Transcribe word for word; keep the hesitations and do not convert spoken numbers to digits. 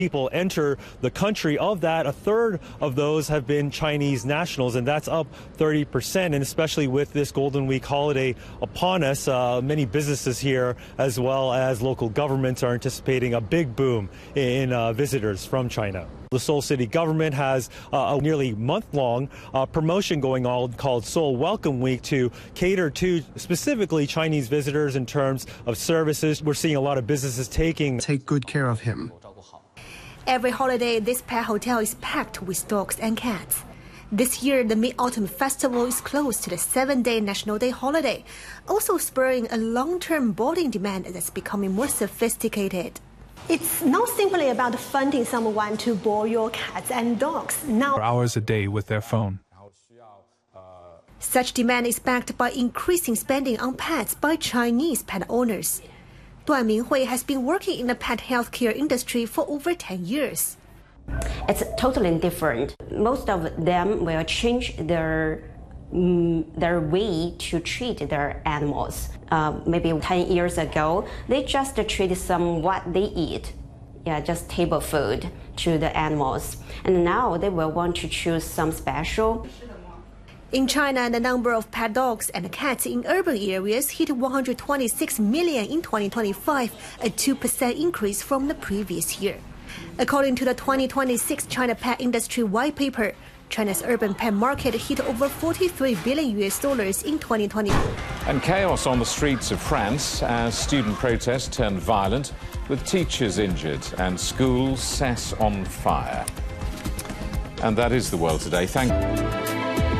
people enter the country. Of that, a third of those have been Chinese nationals, and that's up thirty percent. And especially with this Golden Week holiday upon us, uh, many businesses here, as well as local governments, are anticipating a big boom in uh, visitors from China. The Seoul City government has uh, a nearly month-long uh, promotion going on called Seoul Welcome Week to cater to specifically Chinese visitors in terms of services. We're seeing a lot of businesses taking take good care of him. Every holiday, this pet hotel is packed with dogs and cats. This year, the Mid-Autumn Festival is close to the seven-day National Day holiday, also spurring a long-term boarding demand that's becoming more sophisticated. It's not simply about funding someone to board your cats and dogs. Now, hours a day with their phone. Such demand is backed by increasing spending on pets by Chinese pet owners. Duan Minghui has been working in the pet healthcare industry for over ten years. It's totally different. Most of them will change their um, their way to treat their animals. Uh, maybe ten years ago, they just treat some what they eat, yeah, just table food to the animals. And now they will want to choose some special. In China, the number of pet dogs and cats in urban areas hit one hundred twenty-six million in twenty twenty-five, a two percent increase from the previous year. According to the twenty twenty-six China Pet Industry White Paper, China's urban pet market hit over forty-three billion U S dollars in twenty twenty. And chaos on the streets of France as student protests turned violent, with teachers injured and schools set on fire. And that is the world today. Thank you.